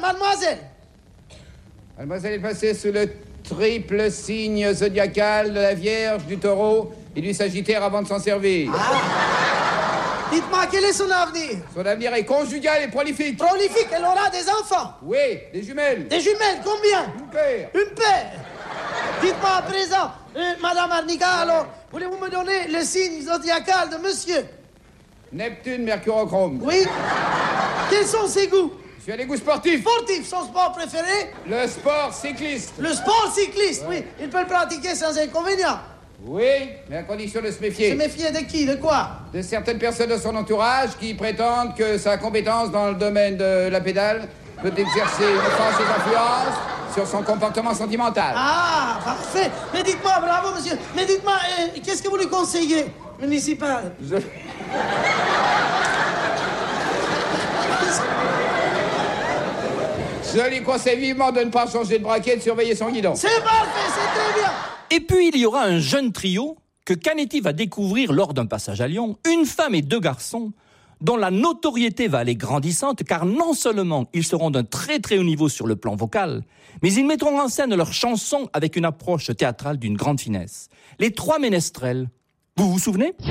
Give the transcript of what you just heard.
mademoiselle. Mademoiselle est passée sous le triple signe zodiacal de la Vierge, du Taureau et du Sagittaire avant de s'en servir. Dites-moi, quel est son avenir? Son avenir est conjugal et prolifique. Prolifique, elle aura des enfants. Oui, des jumelles. Des jumelles, combien? Une paire. Une paire. Dites-moi à présent, Madame Arnica, alors, voulez-vous me donner le signe zodiacal de monsieur? Neptune, Mercurochrome. Oui. Quels sont ses goûts? Je suis à des goûts sportifs. Sportif, son sport préféré? Le sport cycliste. Le sport cycliste, oui. Il peut le pratiquer sans inconvénient. Oui, mais à condition de se méfier. Se méfier de qui? De quoi? De certaines personnes de son entourage qui prétendent que sa compétence dans le domaine de la pédale peut exercer une forte influence sur son comportement sentimental. Ah, parfait. Mais dites-moi, bravo, monsieur. Mais dites-moi, qu'est-ce que vous lui conseillez, municipal? Je lui conseille vivement de ne pas changer de braquet et de surveiller son guidon. C'est parfait, c'est très bien. Et puis il y aura un jeune trio que Canetti va découvrir lors d'un passage à Lyon, une femme et deux garçons, dont la notoriété va aller grandissante, car non seulement ils seront d'un très très haut niveau sur le plan vocal, mais ils mettront en scène leurs chansons avec une approche théâtrale d'une grande finesse. Les trois ménestrels, vous vous souvenez ?